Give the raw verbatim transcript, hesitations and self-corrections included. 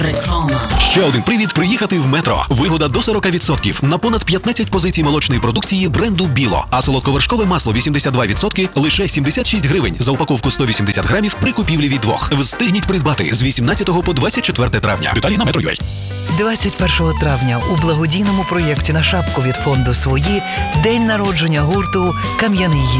Реклама. Ще один привід приїхати в Метро. Вигода до сорок відсотків на понад п'ятнадцять позицій молочної продукції бренду Біло. А солодковершкове масло вісімдесят два відсотки лише сімдесят шість гривень за упаковку сто вісімдесят грамів при купівлі від двох. Встигніть придбати з вісімнадцятого по двадцять четверте травня. Деталі на метро крапка ю а. двадцять першого травня у благодійному проєкті на шапку від фонду «Свої» день народження гурту «Кам'яний гість».